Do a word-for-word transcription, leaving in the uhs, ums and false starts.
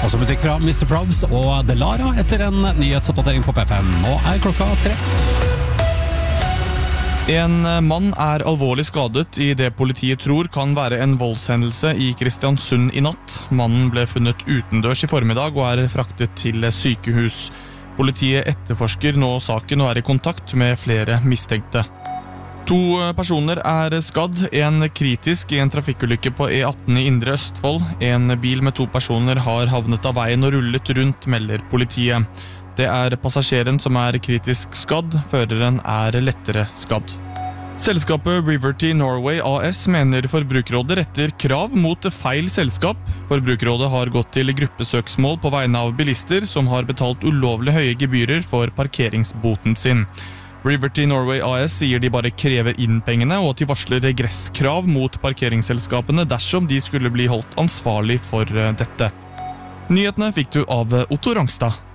Også musikk fra mister Probs og Delara etter en nyhetsoppdatering på P fem. Nå er klokka tre. En mann er alvorlig skadet i det politiet tror kan være en voldshendelse i Kristiansund i natt. Mannen ble funnet utendørs i formiddag og er fraktet til sykehus. Politiet etterforsker nå saken og er i kontakt med flere mistenkte. To personer er skadd, en kritisk i en trafikkulykke på E atten i Indre Østfold. En bil med to personer har havnet av veien og rullet rundt, melder politiet. Det er passasjeren som er kritisk skadd, føreren er lettere skadd. Selskapet Riverty Norway A S mener Forbrukerrådet retter krav mot feil selskap. Forbrukerrådet har gått til gruppesøksmål på vegne av bilister som har betalt ulovlig høye gebyrer for parkeringsboten sin. Riverty Norway A S sier de bare krever inn pengene, og at de varsler regresskrav mot parkeringsselskapene dersom de skulle bli holdt ansvarlig for dette. Nyhetene fikk du av Otto Rangstad.